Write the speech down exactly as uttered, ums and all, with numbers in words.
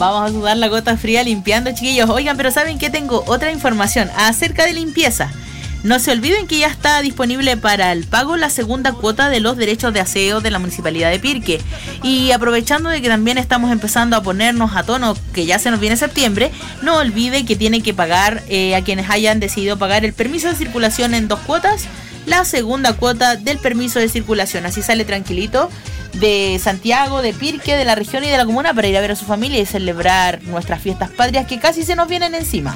Vamos a sudar la gota fría limpiando, chiquillos. Oigan, pero ¿saben qué? Tengo otra información acerca de limpieza. No se olviden que ya está disponible para el pago la segunda cuota de los derechos de aseo de la Municipalidad de Pirque. Y aprovechando de que también estamos empezando a ponernos a tono, que ya se nos viene septiembre, no olvide que tiene que pagar eh, a quienes hayan decidido pagar el permiso de circulación en dos cuotas, la segunda cuota del permiso de circulación. Así sale tranquilito de Santiago, de Pirque, de la región y de la comuna para ir a ver a su familia y celebrar nuestras fiestas patrias que casi se nos vienen encima.